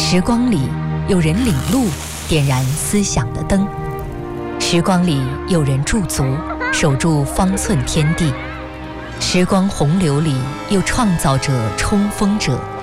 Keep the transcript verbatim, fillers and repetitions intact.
时光里有人领路，点燃思想的灯；时光里有人驻足，守住方寸天地；时光洪流里有创造者、冲锋者，